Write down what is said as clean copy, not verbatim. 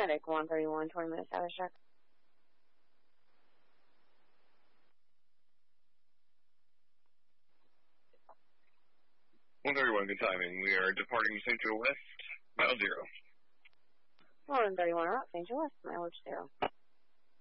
Medic 131, 20 minutes status check. Good timing. We are departing St. Joe West, mile 0. 131 out, St. Joe West, mileage 0.